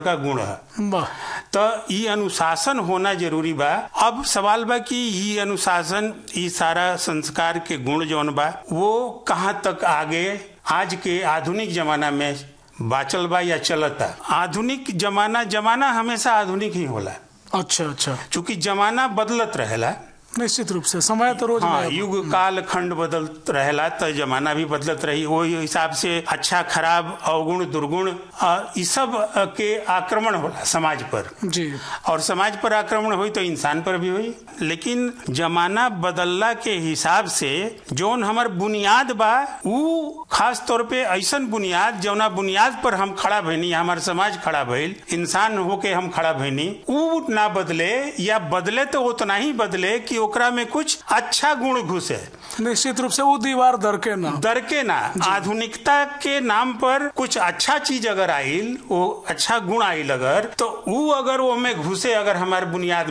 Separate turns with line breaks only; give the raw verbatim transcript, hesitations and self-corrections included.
का गुण है।
वाह।
तो ये अनुशासन होना जरूरी बा। अब सवाल बा कि ये अनुशासन, ये सारा संस्कार के गुण जौन बा वो कहाँ तक आगे आज के आधुनिक जमाना में बाचल बा या चलता। आधुनिक जमाना जमाना हमेशा आधुनिक ही होला।
अच्छा अच्छा।
चूंकि जमाना बदलत रहेला,
निश्चित रूप से समय तो रोज
हाँ, युग काल खंड बदलत रहेला तो जमाना भी बदलत रही। वही हिसाब से अच्छा खराब अवगुण दुर्गुण इस सब के आक्रमण होला समाज पर
जी।
और समाज पर आक्रमण हुई तो इंसान पर भी हुई। लेकिन जमाना बदलला के हिसाब से जौन हमार बुनियाद बा वो खास तौर पे ऐसन बुनियाद जौना बुनियाद पर हम खड़ा भइनी, हमार समाज खड़ा भइल, इंसान होके हम खड़ा भइनी, वो ना बदले या बदले तो उतना ही बदले कि ओकरा में कुछ अच्छा गुण घुसे।
निश्चित रूप से वो दीवार दरके ना
दरके ना आधुनिकता के नाम पर कुछ अच्छा चीज अगर आइल, वो अच्छा गुण आइल अगर, तो वो अगर वो में घुसे, अगर हमारे बुनियाद